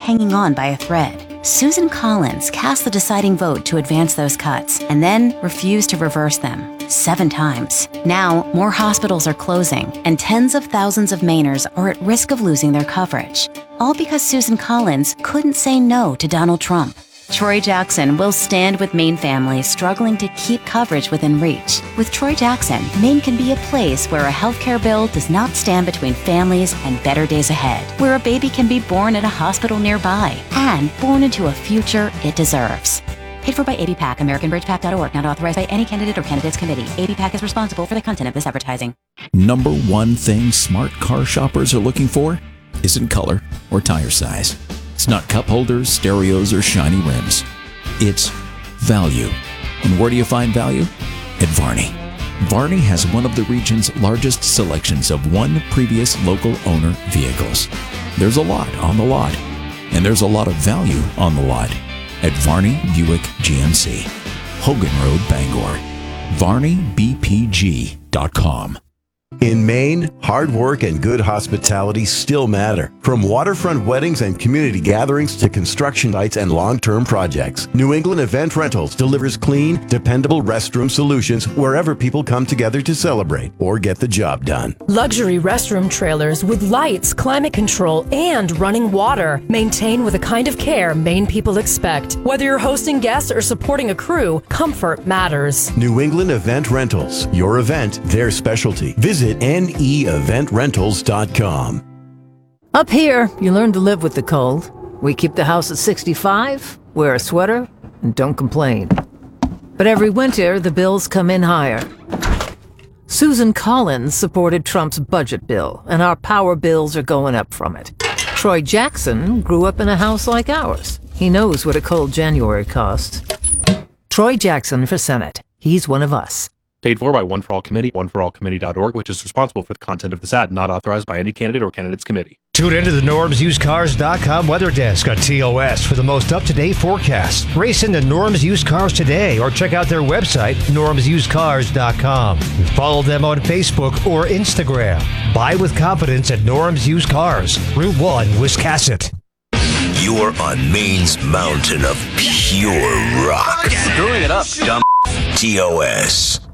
hanging on by a thread. Susan Collins cast the deciding vote to advance those cuts and then refused to reverse them 7 times. Now, more hospitals are closing and tens of thousands of Mainers are at risk of losing their coverage. All because Susan Collins couldn't say no to Donald Trump. Troy Jackson will stand with Maine families struggling to keep coverage within reach. With Troy Jackson, Maine can be a place where a healthcare bill does not stand between families and better days ahead, where a baby can be born at a hospital nearby and born into a future it deserves. Paid for by ABPAC, AmericanBridgePAC.org, not authorized by any candidate or candidates committee. ABPAC is responsible for the content of this advertising. Number one thing smart car shoppers are looking for isn't color or tire size. It's not cup holders, stereos, or shiny rims. It's value. And where do you find value? At Varney. Varney has one of the region's largest selections of one previous local owner vehicles. There's a lot on the lot, and there's a lot of value on the lot at Varney Buick GMC, Hogan Road, Bangor. VarneyBPG.com. In Maine, hard work and good hospitality still matter. From waterfront weddings and community gatherings to construction sites and long-term projects, New England Event Rentals delivers clean, dependable restroom solutions wherever people come together to celebrate or get the job done. Luxury restroom trailers with lights, climate control, and running water. Maintain with the kind of care Maine people expect. Whether you're hosting guests or supporting a crew, comfort matters. New England Event Rentals. Your event, their specialty. Visit neeventrentals.com. Up here, you learn to live with the cold. We keep the house at 65, wear a sweater, and don't complain. But every winter, the bills come in higher. Susan Collins supported Trump's budget bill, and our power bills are going up from it. Troy Jackson grew up in a house like ours. He knows what a cold January costs. Troy Jackson for Senate. He's one of us. Paid for by One for All Committee, oneforallcommittee.org, which is responsible for the content of this ad, not authorized by any candidate or candidates committee. Tune into the NormsUsedCars.com weather desk on TOS for the most up-to-date forecast. Race into Norm's Used Cars today or check out their website, NormsUsedCars.com. Follow them on Facebook or Instagram. Buy with confidence at Norm's Used Cars, Route 1, Wiscasset. You're on Maine's mountain of pure rock. Screwing it up, dumb. TOS.